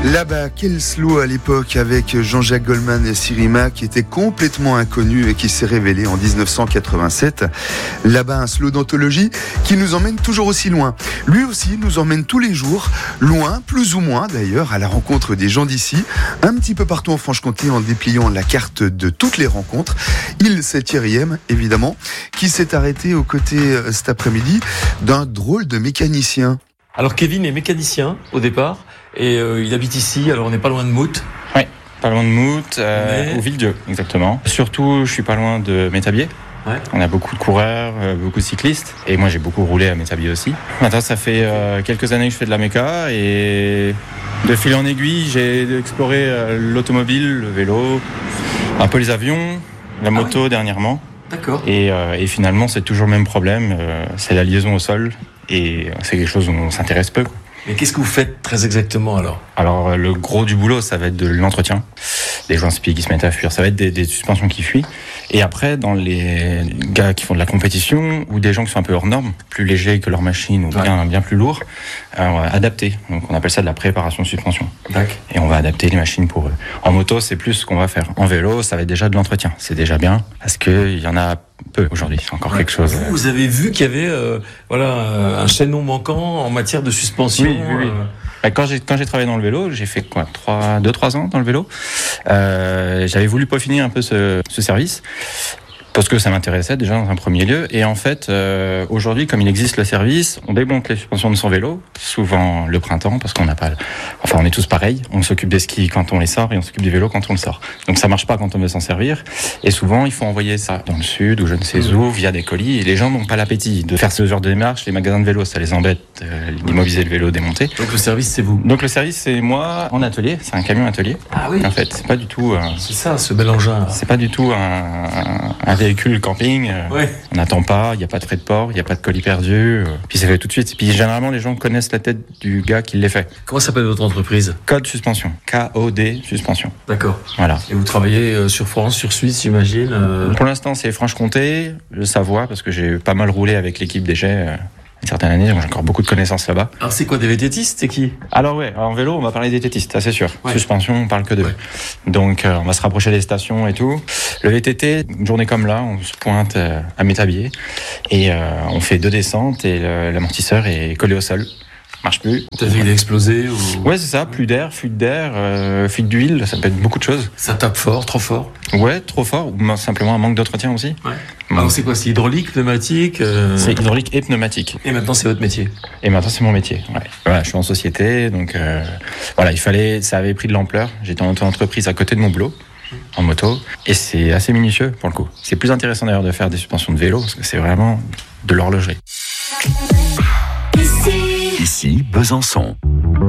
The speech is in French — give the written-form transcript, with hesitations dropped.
Là-bas, quel slow à l'époque avec Jean-Jacques Goldman et Sirima qui était complètement inconnu et qui s'est révélé en 1987. Là-bas, un slow d'anthologie qui nous emmène toujours aussi loin. Lui aussi nous emmène tous les jours, loin, plus ou moins d'ailleurs, à la rencontre des gens d'ici, un petit peu partout en Franche-Comté en dépliant la carte de toutes les rencontres. Il, c'est Thierry M, évidemment, qui s'est arrêté aux côtés cet après-midi d'un drôle de mécanicien. Alors Kevin est mécanicien au départ et il habite ici, alors on n'est pas loin de Mout. Oui, pas loin de Mout, au Villedieu exactement. Surtout je suis pas loin de Métabier. Ouais. On a beaucoup de coureurs, beaucoup de cyclistes et moi j'ai beaucoup roulé à Métabier aussi. Maintenant ça fait quelques années que je fais de la méca et de fil en aiguille j'ai exploré l'automobile, le vélo, un peu les avions, la moto dernièrement. D'accord. Et finalement c'est toujours le même problème, c'est la liaison au sol. Et c'est quelque chose où on s'intéresse peu. Mais qu'est-ce que vous faites très exactement alors ? Alors le gros du boulot, ça va être de l'entretien. Les joints spi qui se mettent à fuir, ça va être des suspensions qui fuient. Et après, dans les gars qui font de la compétition ou des gens qui sont un peu hors normes, plus légers que leur machine ou bien plus lourds, on va adapter. Donc on appelle ça de la préparation de suspension. D'accord. Et on va adapter les machines pour eux. En moto, c'est plus ce qu'on va faire. En vélo, ça va être déjà de l'entretien. C'est déjà bien parce qu'il y en a peu aujourd'hui. C'est encore quelque chose. Vous avez vu qu'il y avait un chaînon manquant en matière de suspension. Oui. Quand j'ai travaillé dans le vélo, j'ai fait 2-3 ans dans le vélo. J'avais voulu peaufiner un peu ce service parce que ça m'intéressait déjà dans un premier lieu. Et en fait, aujourd'hui, comme il existe le service, on démonte les suspensions de son vélo, souvent le printemps, parce qu'on n'a pas... Enfin, on est tous pareils. On s'occupe des skis quand on les sort et on s'occupe du vélo quand on le sort. Donc ça marche pas quand on veut s'en servir. Et souvent, il faut envoyer ça dans le sud ou je ne sais où, via des colis. Et les gens n'ont pas l'appétit de faire ce genre de démarche. Les magasins de vélo, ça les embête d'immobiliser le vélo, démonter. Donc le service, c'est vous ? Donc le service, c'est moi en atelier. C'est un camion atelier. Ah oui. En fait, c'est pas du tout... C'est ça, ce bel engin. C'est pas du tout un véhicule camping. On n'attend pas, il n'y a pas de frais de port, il n'y a pas de colis perdu. Puis c'est fait tout de suite. Puis généralement, les gens connaissent la tête du gars qui les fait. Comment s'appelle votre entreprise ? Code Suspension. K-O-D Suspension. D'accord. Voilà. Et vous travaillez sur France, sur Suisse, j'imagine Pour l'instant, c'est Franche-Comté, le Savoie, parce que j'ai pas mal roulé avec l'équipe des Jets. Une certaine année, donc j'ai encore beaucoup de connaissances là-bas. Alors c'est quoi, des VTTistes, c'est qui ? Alors en vélo, on va parler des VTTistes, ça c'est sûr. Ouais. Suspension, on parle que d'eux. Ouais. Donc on va se rapprocher des stations et tout. Le VTT, une journée comme là, on se pointe à Métabier et on fait 2 descentes et l'amortisseur est collé au sol. Marche plus. T'as vu, il a explosé ou... Ouais, c'est ça, plus d'air, fuite d'air, fuite d'huile, ça peut être beaucoup de choses. Ça tape fort, trop fort ? Ouais, trop fort, ou simplement un manque d'entretien aussi. Ouais. Alors c'est quoi, c'est hydraulique, pneumatique C'est hydraulique et pneumatique. Et maintenant c'est votre métier ? Et maintenant c'est mon métier, ouais. Voilà, je suis en société, donc ça avait pris de l'ampleur. J'étais en auto-entreprise à côté de mon boulot, en moto, et c'est assez minutieux pour le coup. C'est plus intéressant d'ailleurs de faire des suspensions de vélo, parce que c'est vraiment de l'horlogerie. Ici, Besançon.